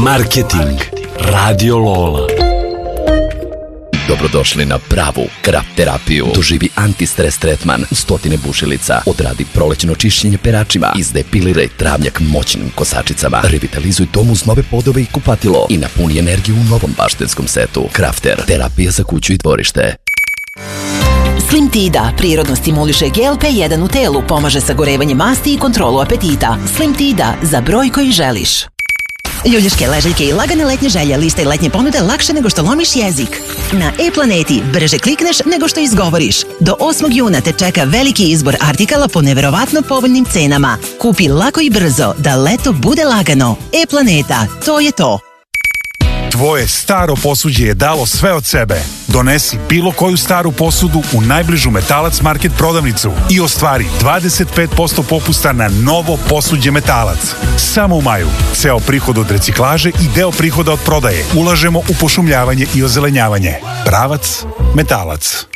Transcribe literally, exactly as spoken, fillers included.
Marketing Radio Lola. Dobrodošli na pravu krap terapiju. Doživi antistres tretman u stotine bušilica. Odradi prolećno čišćenje peračima. Izdepiliraj travnjak moćnim kosačicama. Revitalizuj dom uz nove podove i kupatilo. I napuni energiju u novom baštenskom setu. Crafter, terapija za kuću i dvorište. Slim Tida prirodno stimuliše G L P jedan u telu, pomaže sagorevanje masti i kontrolu apetita. Slim Tida, za broj koji želiš. Ljuljaške ležaljke i lagane letnje želje, lista i letnje ponude lakše nego što lomiš jezik. Na e-planeti brže klikneš nego što izgovoriš. Do osmog juna te čeka veliki izbor artikala po neverovatno povoljnim cenama. Kupi lako i brzo, da leto bude lagano. E-planeta, to je to. Tvoje staro posuđe je dalo sve od sebe. Donesi bilo koju staru posudu u najbližu Metalac Market prodavnicu i ostvari dvadeset pet posto popusta na novo posuđe Metalac. Samo u maju. Ceo prihod od reciklaže i deo prihoda od prodaje ulažemo u pošumljavanje i ozelenjavanje. Pravac Metalac.